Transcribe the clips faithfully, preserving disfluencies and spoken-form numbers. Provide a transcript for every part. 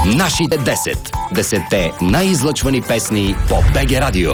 Нашите десет. Десетте най-излъчвани песни по БГ Радио.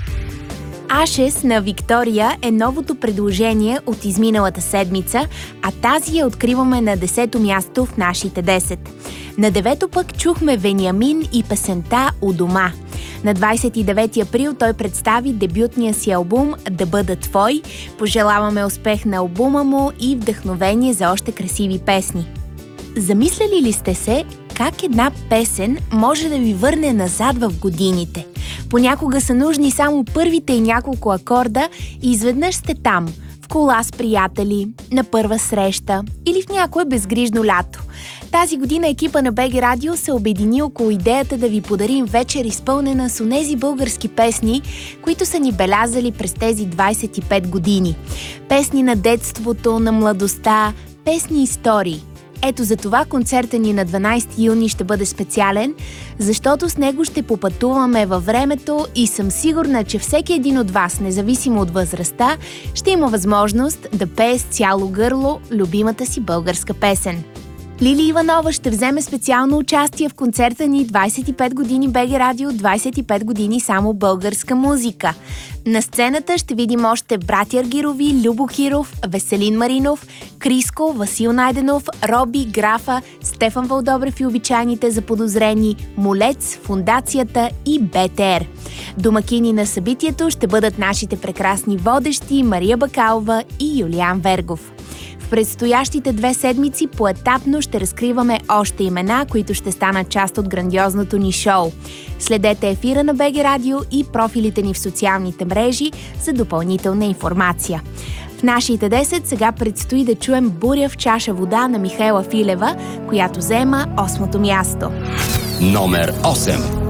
Ashes на Виктория е новото предложение от изминалата седмица, а тази я откриваме на десето място в нашите десет. На девето пък чухме Вениамин и песента «У дома». На двадесет и девети април той представи дебютния си албум «Да бъда твой». Пожелаваме успех на албума му и вдъхновение за още красиви песни. Замисляли ли сте се как една песен може да ви върне назад в годините? Понякога са нужни само първите и няколко акорда и изведнъж сте там, в кола с приятели, на първа среща или в някое безгрижно лято. Тази година екипа на БГ Радио се обедини около идеята да ви подарим вечер изпълнена с онези български песни, които са ни белязали през тези двадесет и пет години. Песни на детството, на младостта, песни истории. Ето за това концерта ни на дванадесети юни ще бъде специален, защото с него ще попътуваме във времето и съм сигурна, че всеки един от вас, независимо от възрастта, ще има възможност да пее с цяло гърло любимата си българска песен. Лили Иванова ще вземе специално участие в концерта ни двадесет и пет години БГ Радио, двадесет и пет години само българска музика. На сцената ще видим още братя Аргирови, Любо Киров, Веселин Маринов, Криско, Васил Найденов, Роби, Графа, Стефан Вълдобрев и обичайните заподозрени, Молец, Фондацията и БТР. Домакини на събитието ще бъдат нашите прекрасни водещи Мария Бакалова и Юлиан Вергов. В предстоящите две седмици поетапно ще разкриваме още имена, които ще станат част от грандиозното ни шоу. Следете ефира на БГ Радио и профилите ни в социалните мрежи за допълнителна информация. В нашите десет сега предстои да чуем "Буря в чаша вода" на Михаела Филева, която заема осмото място. Номер осем.